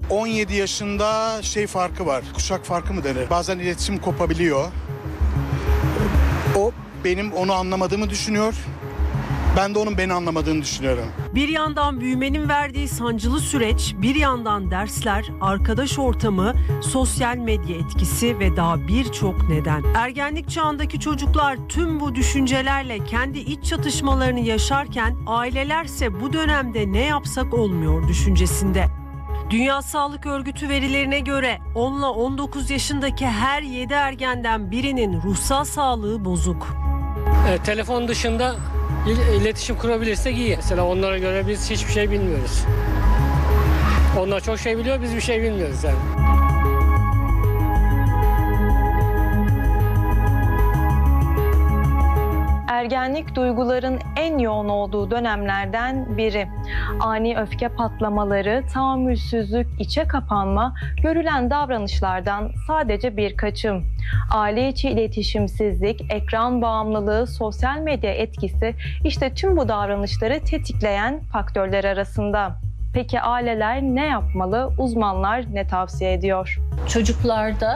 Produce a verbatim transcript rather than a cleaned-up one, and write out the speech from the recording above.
on yedi yaşında şey farkı var. Kuşak farkı mı denir? Bazen iletişim kopabiliyor. O benim onu anlamadığımı düşünüyor. Ben de onun beni anlamadığını düşünüyorum. Bir yandan büyümenin verdiği sancılı süreç, bir yandan dersler, arkadaş ortamı, sosyal medya etkisi ve daha birçok neden. Ergenlik çağındaki çocuklar tüm bu düşüncelerle kendi iç çatışmalarını yaşarken ailelerse bu dönemde ne yapsak olmuyor düşüncesinde. Dünya Sağlık Örgütü verilerine göre on ile on dokuz yaşındaki her yedi ergenden birinin ruhsal sağlığı bozuk. E, telefon dışında il- iletişim kurabilirsek iyi. Mesela onlara göre biz hiçbir şey bilmiyoruz. Onlar çok şey biliyor, biz bir şey bilmiyoruz yani. Ergenlik duyguların en yoğun olduğu dönemlerden biri. Ani öfke patlamaları, tahammülsüzlük, içe kapanma görülen davranışlardan sadece birkaçı. Aile içi iletişimsizlik, ekran bağımlılığı, sosyal medya etkisi işte tüm bu davranışları tetikleyen faktörler arasında. Peki aileler ne yapmalı? Uzmanlar ne tavsiye ediyor? Çocuklarda